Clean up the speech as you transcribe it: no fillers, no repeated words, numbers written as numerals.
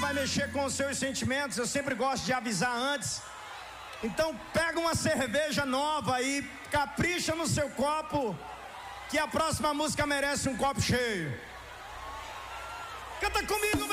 vai mexer com os seus sentimentos, eu sempre gosto de avisar antes. Então pega uma cerveja nova aí, capricha no seu copo, que a próxima música merece um copo cheio. Canta comigo,